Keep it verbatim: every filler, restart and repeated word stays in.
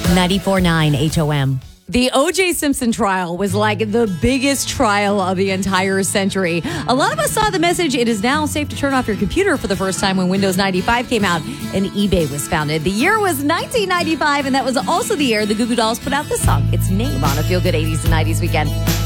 ninety-four point nine H O M. The O J Simpson trial was like the biggest trial of the entire century. A lot of us saw the message, it is now safe to turn off your computer for the first time when Windows ninety-five came out and eBay was founded. The year was nineteen ninety-five, and that was also the year the Goo Goo Dolls put out this song, its name on a Feel Good eighties and nineties weekend.